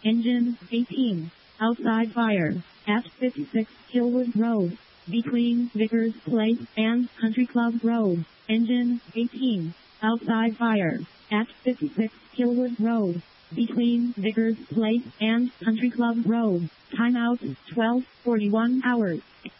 Engine 18. Outside fire. At 56 Hillwood Road. Between Vickers Place and Country Club Road. Engine 18. Outside fire. At 56 Hillwood Road. Between Vickers Place and Country Club Road. Timeout 12:41 hours.